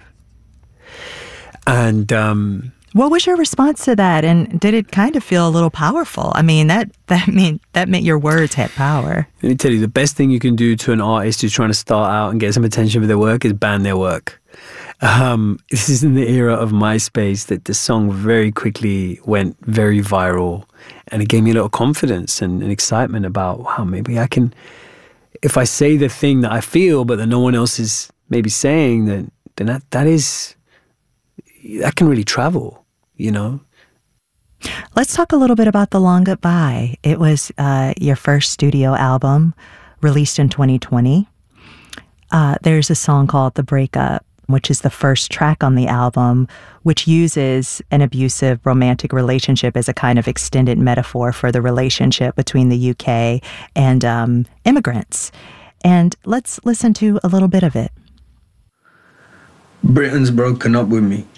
And um, what was your response to that? And did it kind of feel a little powerful? I mean, that that mean that meant your words had power. Let me tell you, the best thing you can do to an artist who's trying to start out and get some attention for their work is ban their work. Um, this is in the era of MySpace that the song very quickly went very viral, and it gave me a little confidence and, and excitement about, wow, maybe I can, if I say the thing that I feel but that no one else is maybe saying, then then that that is. That can really travel, you know? Let's talk a little bit about The Long Goodbye. It was uh, your first studio album, released in twenty twenty. Uh, there's a song called The Breakup, which is the first track on the album, which uses an abusive romantic relationship as a kind of extended metaphor for the relationship between the U K and um, immigrants. And let's listen to a little bit of it. Britain's broken up with me.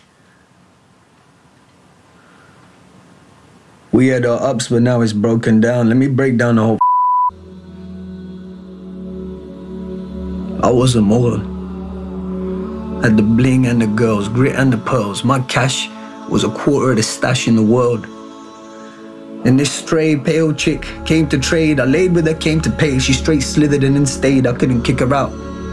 We had our ups, but now it's broken down. Let me break down the whole. I was a mogul. Had the bling and the girls, grit and the pearls. My cash was a quarter of the stash in the world. And this stray, pale chick came to trade. I laid with her, came to pay. She straight slithered and then stayed. I couldn't kick her out.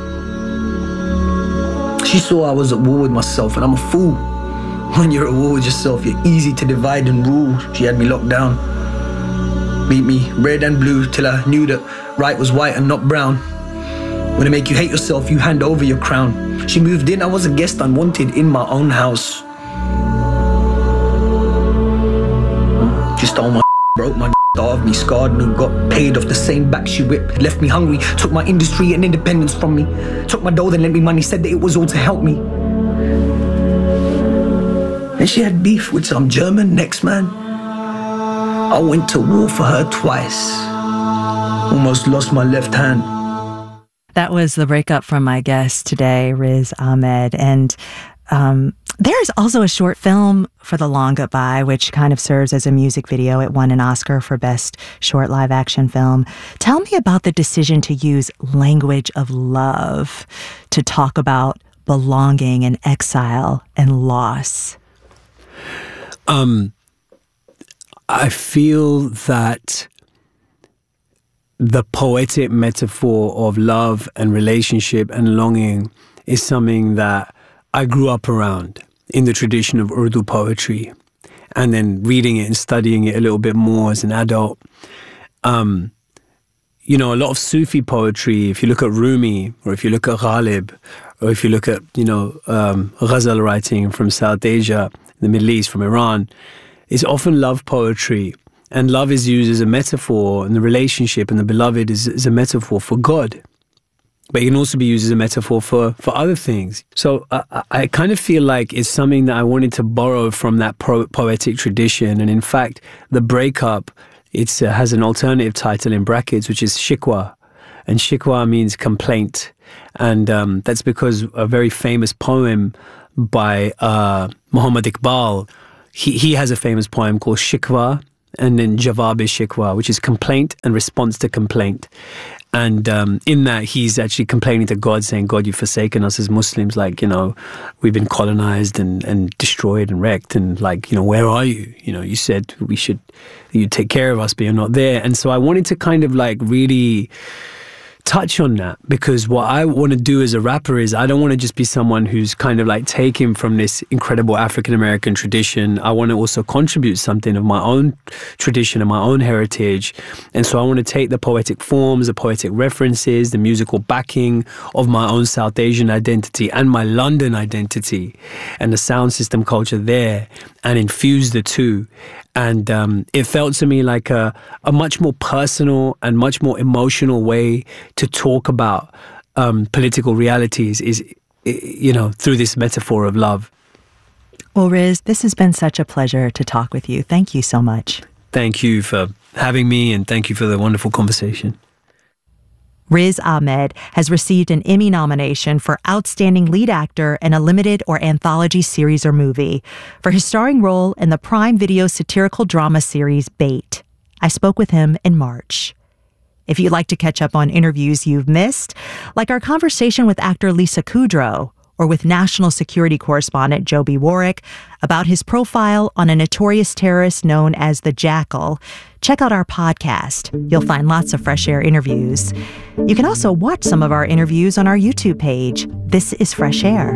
She saw I was at war with myself, and I'm a fool. When you're at war with yourself, you're easy to divide and rule. She had me locked down. Beat me red and blue till I knew that right was white and not brown. When it make you hate yourself, you hand over your crown. She moved in, I was a guest unwanted in my own house. She stole my broke my starved me, scarred me, got paid off the same back she whipped. Left me hungry, took my industry and independence from me. Took my dough, then lent me money, said that it was all to help me. And she had beef with some German next man. I went to war for her twice. Almost lost my left hand. That was The Breakup from my guest today, Riz Ahmed. And um, there's also a short film for The Long Goodbye, which kind of serves as a music video. It won an Oscar for Best Short Live Action Film. Tell me about the decision to use language of love to talk about belonging and exile and loss. Um, I feel that the poetic metaphor of love and relationship and longing is something that I grew up around in the tradition of Urdu poetry, and then reading it and studying it a little bit more as an adult. Um, you know, a lot of Sufi poetry, if you look at Rumi, or if you look at Ghalib, or if you look at, you know, um, ghazal writing from South Asia, the Middle East, from Iran, is often love poetry. And love is used as a metaphor, and the relationship and the beloved is, is a metaphor for God. But it can also be used as a metaphor for, for other things. So I, I kind of feel like it's something that I wanted to borrow from that pro- poetic tradition. And in fact, the breakup, it uh, has an alternative title in brackets, which is Shikwa. And Shikwa means complaint. And um, that's because a very famous poem by uh, Muhammad Iqbal, he, he has a famous poem called Shikwa, and then Jawab-e-Shikwa, which is complaint and response to complaint. And um, in that, he's actually complaining to God, saying, God, you've forsaken us as Muslims. Like, you know, we've been colonized and, and destroyed and wrecked. And like, you know, where are you? You know, you said we should, you take care of us, but you're not there. And so I wanted to kind of like really touch on that, because what I want to do as a rapper is I don't want to just be someone who's kind of like taking from this incredible African-American tradition. I want to also contribute something of my own tradition and my own heritage. And so I want to take the poetic forms, the poetic references, the musical backing of my own South Asian identity and my London identity and the sound system culture there, and infuse the two. And um, it felt to me like a, a much more personal and much more emotional way to talk about um, political realities is, you know, through this metaphor of love. Well, Riz, this has been such a pleasure to talk with you. Thank you so much. Thank you for having me, and thank you for the wonderful conversation. Riz Ahmed has received an Emmy nomination for Outstanding Lead Actor in a Limited or Anthology Series or Movie for his starring role in the Prime Video satirical drama series Bait. I spoke with him in March. If you'd like to catch up on interviews you've missed, like our conversation with actor Lisa Kudrow, or with national security correspondent Joby Warwick about his profile on a notorious terrorist known as the Jackal, check out our podcast. You'll find lots of Fresh Air interviews. You can also watch some of our interviews on our YouTube page. This is Fresh Air.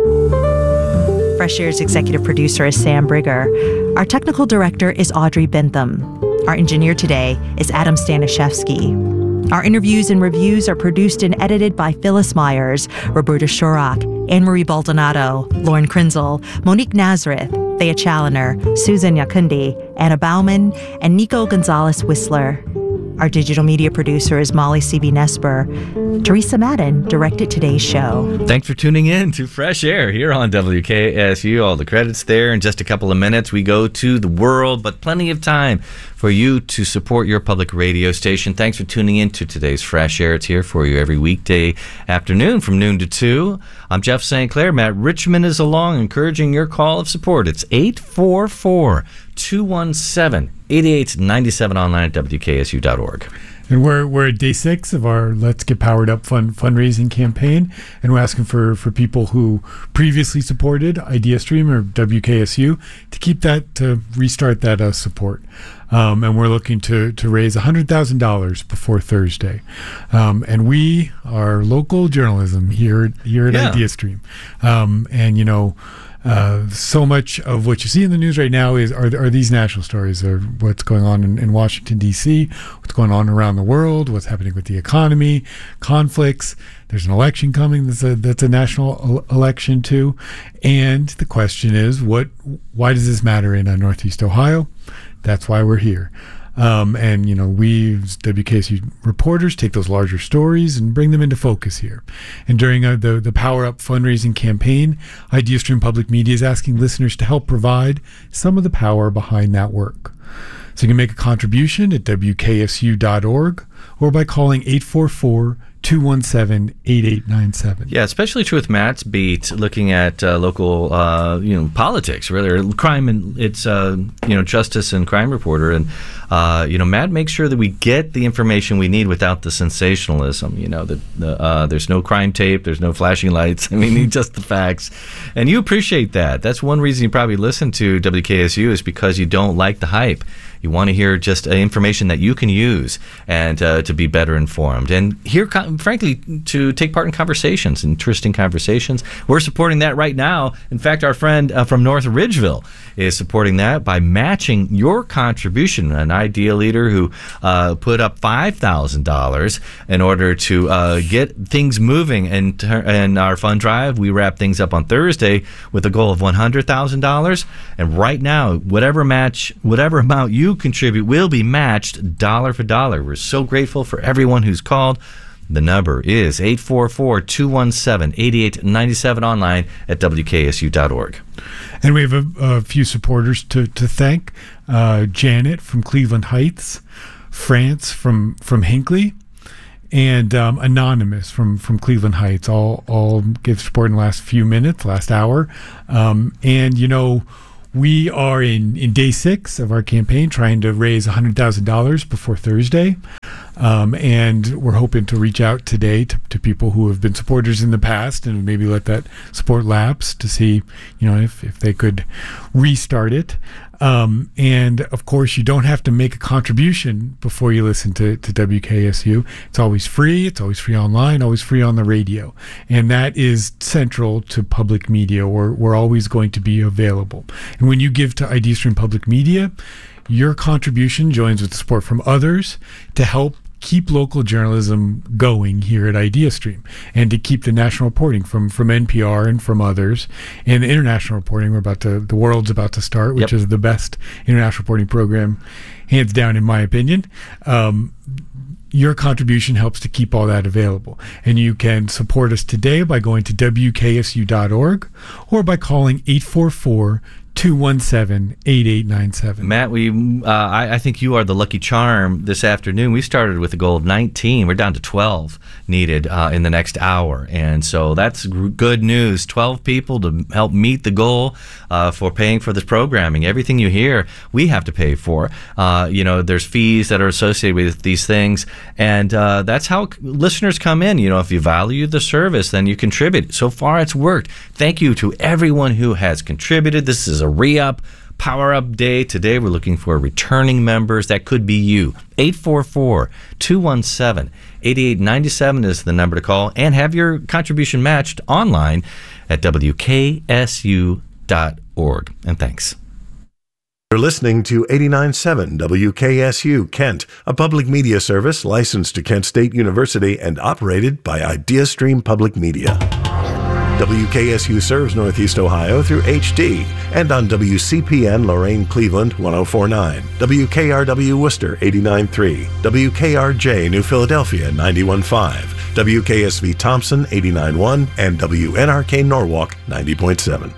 Fresh Air's executive producer is Sam Brigger. Our technical director is Audrey Bentham. Our engineer today is Adam Stanishevsky. Our interviews and reviews are produced and edited by Phyllis Myers, Roberta Shurak, Anne-Marie Baldonado, Lauren Krinzel, Monique Nazareth, Thea Challoner, Susan Yakundi, Anna Bauman, and Nico Gonzalez-Whistler. Our digital media producer is Molly C B Nesper. Teresa Madden directed today's show. Thanks for tuning in to Fresh Air here on W K S U. All the credits there. In just a couple of minutes, we go to the world, but plenty of time for you to support your public radio station. Thanks for tuning in to today's Fresh Air. It's here for you every weekday afternoon from noon to two. I'm Jeff Saint Clair. Matt Richmond is along, encouraging your call of support. It's eight four four, two one seven, eight eight nine seven online at W K S U dot org. And we're we're at day six of our Let's Get Powered Up fund fundraising campaign, and we're asking for, for people who previously supported IdeaStream or W K S U to keep that, to restart that uh, support. Um, and we're looking to to raise one hundred thousand dollars before Thursday. Um, and we are local journalism here here at yeah. IdeaStream. Um, and you know. Uh, so much of what you see in the news right now is are, are these national stories, or what's going on in, in Washington, D C, what's going on around the world, what's happening with the economy, conflicts. There's an election coming that's a, that's a national election too. And the question is, what? why does this matter in uh, Northeast Ohio? That's why we're here. Um, and, you know, we, as W K S U reporters, take those larger stories and bring them into focus here. And during uh, the, the Power Up fundraising campaign, IdeaStream Public Media is asking listeners to help provide some of the power behind that work. So you can make a contribution at W K S U dot org or by calling eight four four, two one seven, eight eight nine seven. Yeah, especially true with Matt's beat, looking at uh, local, uh, you know, politics, really, crime, and it's, uh, you know, justice and crime reporter. And, uh, you know, Matt makes sure that we get the information we need without the sensationalism. You know, that the, uh, there's no crime tape, there's no flashing lights. I mean, just the facts. And you appreciate that. That's one reason you probably listen to W K S U, is because you don't like the hype. You want to hear just uh, information that you can use and uh, to be better informed. And hear, frankly, to take part in conversations, interesting conversations. We're supporting that right now. In fact, our friend uh, from North Ridgeville is supporting that by matching your contribution. An Idea leader who uh, put up five thousand dollars in order to uh, get things moving. And in our fund drive, we wrap things up on Thursday with a goal of one hundred thousand dollars. And right now, whatever match, whatever amount you you contribute will be matched dollar for dollar. We're so grateful for everyone who's called. The number is eight four four, two one seven, eight eight nine seven, online at W K S U dot org. And we have a, a few supporters to, to thank. Uh, Janet from Cleveland Heights, France from, from Hinckley, and um, Anonymous from, from Cleveland Heights. All all give support in the last few minutes, last hour. Um, and, you know, we are in, in day six of our campaign, trying to raise one hundred thousand dollars before Thursday. Um, and we're hoping to reach out today to, to people who have been supporters in the past and maybe let that support lapse to see, you know, if, if they could restart it. Um, and of course, you don't have to make a contribution before you listen to, to W K S U. It's always free. It's always free online, always free on the radio. And that is central to public media. We're, we're always going to be available. And when you give to IdeaStream Public Media, your contribution joins with support from others to help keep local journalism going here at IdeaStream, and to keep the national reporting from, from N P R and from others, and the international reporting. We're about to, the world's about to start, which yep. is the best international reporting program, hands down, in my opinion. Um, your contribution helps to keep all that available. And you can support us today by going to W K S U dot org or by calling eight four four, two one seven, eight eight nine seven. Matt, we uh, I, I think you are the lucky charm this afternoon. We started with a goal of nineteen. We're down to twelve needed uh, in the next hour. And so that's good news. twelve people to help meet the goal uh, for paying for this programming. Everything you hear, we have to pay for. Uh, you know, there's fees that are associated with these things. And uh, that's how c- listeners come in. You know, if you value the service, then you contribute. So far, it's worked. Thank you to everyone who has contributed. This is a re-up, power-up day. Today we're looking for returning members. That could be you. eight four four, two one seven, eight eight nine seven is the number to call, and have your contribution matched online at W K S U dot org. And thanks. You're listening to eighty-nine point seven W K S U Kent, a public media service licensed to Kent State University and operated by IdeaStream Public Media. W K S U serves Northeast Ohio through H D and on W C P N Lorain Cleveland one oh four point nine, W K R W Worcester eighty-nine point three, W K R J New Philadelphia ninety-one point five, W K S V Thompson eighty-nine point one, and W N R K Norwalk ninety point seven.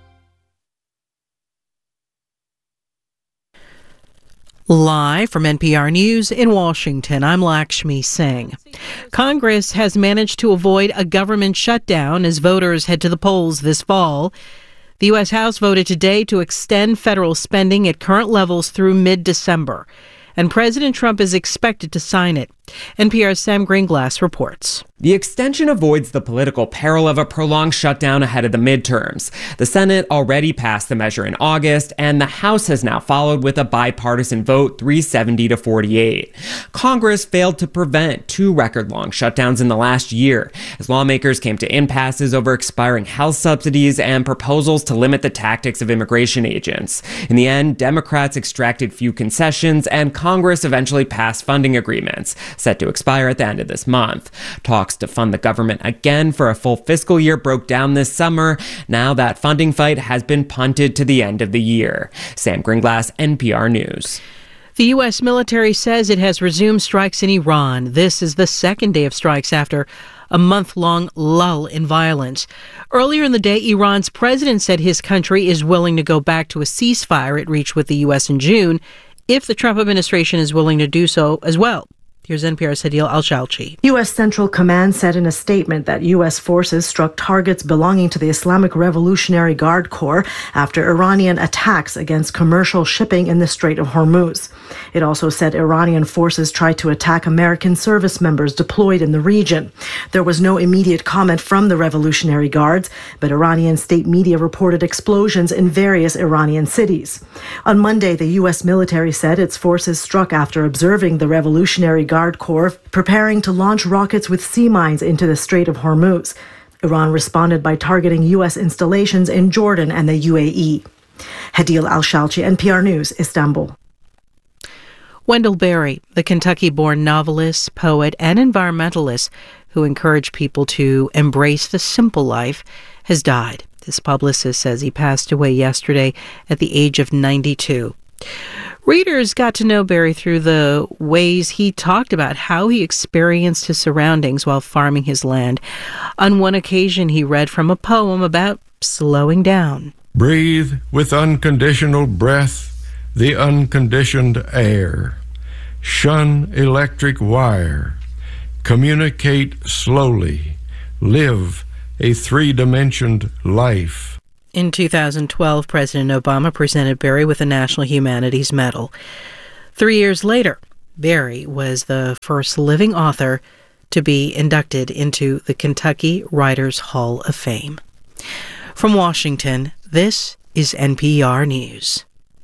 Live from N P R News in Washington, I'm Lakshmi Singh. Congress has managed to avoid a government shutdown as voters head to the polls this fall. The U S House voted today to extend federal spending at current levels through mid-December, and President Trump is expected to sign it. N P R's Sam Greenglass reports. The extension avoids the political peril of a prolonged shutdown ahead of the midterms. The Senate already passed the measure in August, and the House has now followed with a bipartisan vote, three seventy to forty-eight. Congress failed to prevent two record-long shutdowns in the last year, as lawmakers came to impasses over expiring health subsidies and proposals to limit the tactics of immigration agents. In the end, Democrats extracted few concessions, and Congress eventually passed funding agreements, set to expire at the end of this month. Talks to fund the government again for a full fiscal year broke down this summer. Now that funding fight has been punted to the end of the year. Sam Greenglass, N P R News. The U S military says it has resumed strikes in Iran. This is the second day of strikes after a month-long lull in violence. Earlier in the day, Iran's president said his country is willing to go back to a ceasefire it reached with the U S in June if the Trump administration is willing to do so as well. Here's N P R's Hadil Al-Shalchi. U S Central Command said in a statement that U S forces struck targets belonging to the Islamic Revolutionary Guard Corps after Iranian attacks against commercial shipping in the Strait of Hormuz. It also said Iranian forces tried to attack American service members deployed in the region. There was no immediate comment from the Revolutionary Guards, but Iranian state media reported explosions in various Iranian cities. On Monday, the U S military said its forces struck after observing the Revolutionary Guard Corps preparing to launch rockets with sea mines into the Strait of Hormuz. Iran responded by targeting U S installations in Jordan and the U A E. Hadil Al-Shalchi, N P R News, Istanbul. Wendell Berry, the Kentucky-born novelist, poet, and environmentalist who encouraged people to embrace the simple life, has died. His publicist says he passed away yesterday at the age of ninety-two. Readers got to know Barry through the ways he talked about how he experienced his surroundings while farming his land. On one occasion, he read from a poem about slowing down. Breathe with unconditional breath the unconditioned air. Shun electric wire. Communicate slowly. Live a three-dimensioned life. In two thousand twelve, President Obama presented Barry with the National Humanities Medal. Three years later, Barry was the first living author to be inducted into the Kentucky Writers Hall of Fame. From Washington, this is N P R News.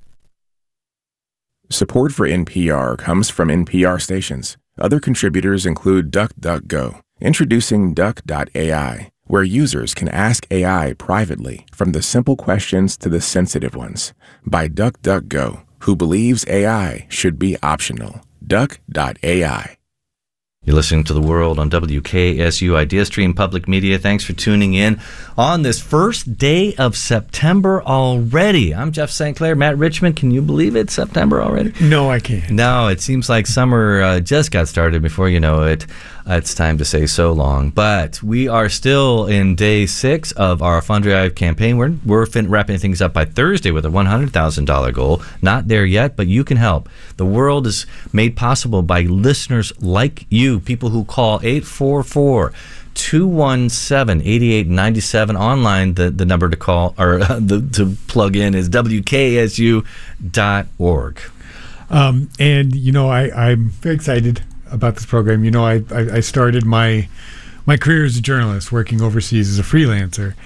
Support for N P R comes from N P R stations. Other contributors include DuckDuckGo. Introducing Duck dot A I, where users can ask A I privately, from the simple questions to the sensitive ones, by DuckDuckGo, who believes A I should be optional. Duck dot A I. You're listening to The World on W K S U IdeaStream Public Media. Thanks for tuning in on this first day of September already. I'm Jeff Saint Clair. Matt Richmond, can you believe it? September already? No, I can't. No, it seems like summer uh, just got started. Before you know it, uh, it's time to say so long. But we are still in day six of our Fund Drive campaign. We're, we're fin- wrapping things up by Thursday with a one hundred thousand dollars goal. Not there yet, but you can help. The World is made possible by listeners like you, people who call eight four four, two one seven, eight eight nine seven. Online, the, the number to call or uh, the, to plug in is W K S U dot org. Um, and, you know, I, I'm very excited about this program. You know, I, I, I started my my career as a journalist working overseas as a freelancer.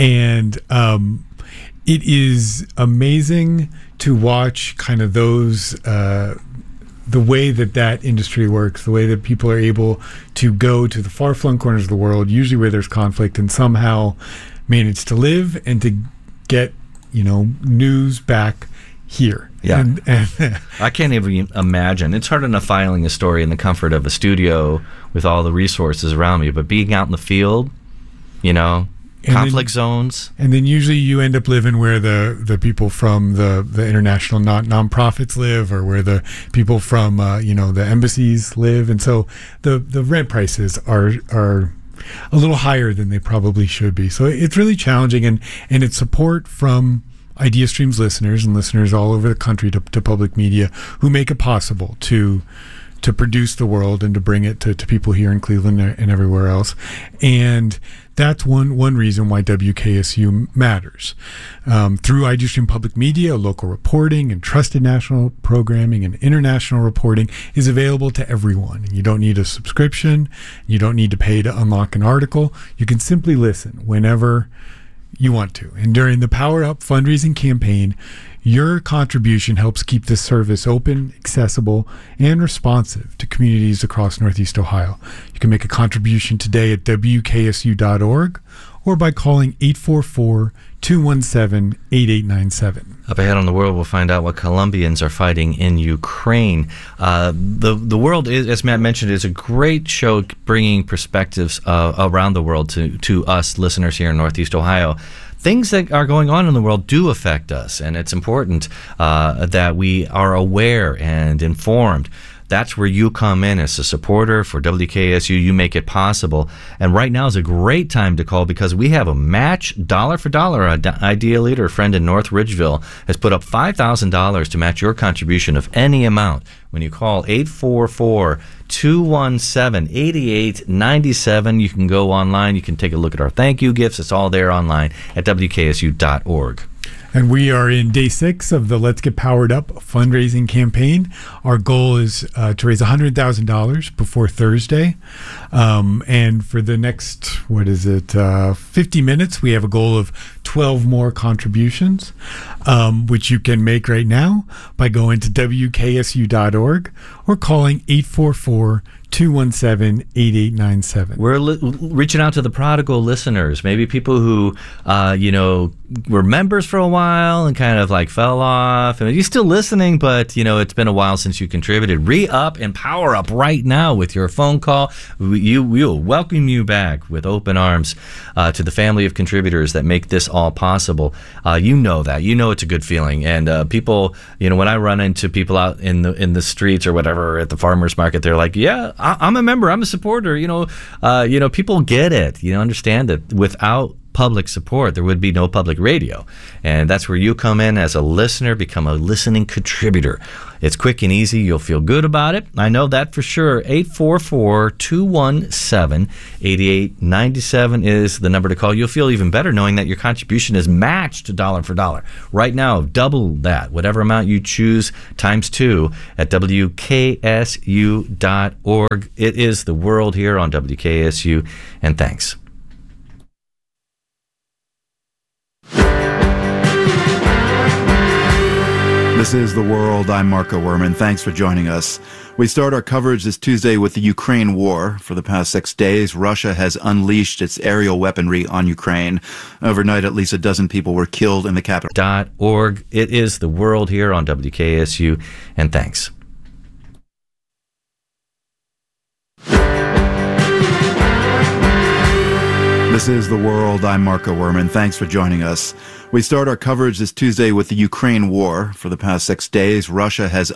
And um, it is amazing to watch kind of those uh, the way that that industry works, the way that people are able to go to the far-flung corners of the world, usually where there's conflict, and somehow manage to live and to get, you know, news back here. Yeah. And, and I can't even imagine. It's hard enough filing a story in the comfort of a studio with all the resources around me, but being out in the field, you know, And conflict then, zones. And then usually you end up living where the, the people from the, the international non nonprofits live, or where the people from uh, you know the embassies live, and so the, the rent prices are are a little higher than they probably should be. So it's really challenging, and and it's support from IdeaStream's listeners and listeners all over the country to, to public media who make it possible to to produce The World and to bring it to, to people here in Cleveland and everywhere else. And that's one one reason why W K S U matters. Um, through IdeaStream Public Media, local reporting and trusted national programming and international reporting is available to everyone. And you don't need a subscription. You don't need to pay to unlock an article. You can simply listen whenever you want to. And during the Power Up fundraising campaign, your contribution helps keep this service open, accessible, and responsive to communities across Northeast Ohio. You can make a contribution today at W K S U dot org or by calling eight four four, two one seven, eight eight nine seven. Up ahead on The World, we'll find out what Colombians are fighting in Ukraine. Uh, the the World, is, as Matt mentioned, is a great show bringing perspectives uh, around the world to, to us listeners here in Northeast Ohio. Things that are going on in the world do affect us, and it's important uh, that we are aware and informed. That's where you come in as a supporter for W K S U. You make it possible. And right now is a great time to call because we have a match dollar for dollar. An Idea Leader, a friend in North Ridgeville, has put up five thousand dollars to match your contribution of any amount. When you call eight four four, two one seven, eight eight nine seven, you can go online. You can take a look at our thank you gifts. It's all there online at W K S U dot org. And we are in day six of the Let's Get Powered Up fundraising campaign. Our goal is uh, to raise one hundred thousand dollars before Thursday. Um, and for the next, what is it, uh, fifty minutes, we have a goal of twelve more contributions, um, which you can make right now by going to W K S U dot org or calling eight four four, two one seven, eight eight nine seven. We're li- reaching out to the prodigal listeners, maybe people who, uh, you know, were members for a while while and kind of like fell off. I mean, you're still listening, but you know, it's been a while since you contributed. Re-up and power up right now with your phone call. We, you, we'll welcome you back with open arms uh, to the family of contributors that make this all possible. Uh, you know that. You know it's a good feeling. And uh, people, you know, when I run into people out in the in the streets or whatever at the farmer's market, they're like, yeah, I, I'm a member. I'm a supporter. You know, uh, you know, people get it. You know, understand that without public support, there would be no public radio. And that's where you come in as a listener, become a listening contributor. It's quick and easy. You'll feel good about it. I know that for sure. eight four four, two one seven, eight eight nine seven is the number to call. You'll feel even better knowing that your contribution is matched dollar for dollar. Right now, double that. Whatever amount you choose, times two at W K S U dot org. It is the world here on W K S U. And thanks. This is The World. I'm Marco Werman. Thanks for joining us. We start our coverage this Tuesday with the Ukraine war. For the past six days, Russia has unleashed its aerial weaponry on Ukraine. Overnight, at least a dozen people were killed in the capital. Dot org. It is the world here on W K S U. And thanks. This is The World. I'm Marco Werman. Thanks for joining us. We start our coverage this Tuesday with the Ukraine war. For the past six days, Russia has